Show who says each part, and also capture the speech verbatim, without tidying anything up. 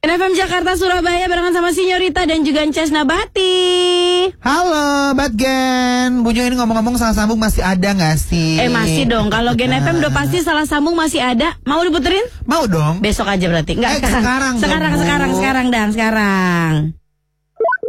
Speaker 1: F M Jakarta Surabaya barengan sama Sinyorita dan juga Ches Nabati.
Speaker 2: Halo Batgen, Bunyo ini ngomong-ngomong salah sambung masih ada gak sih?
Speaker 1: Eh masih dong, kalau Gen F M udah pasti salah sambung masih ada. Mau diputerin?
Speaker 2: Mau dong.
Speaker 1: Besok aja berarti. Enggak,
Speaker 2: eh, sekarang
Speaker 1: Sekarang,
Speaker 2: dong,
Speaker 1: sekarang, sekarang, sekarang, dan sekarang.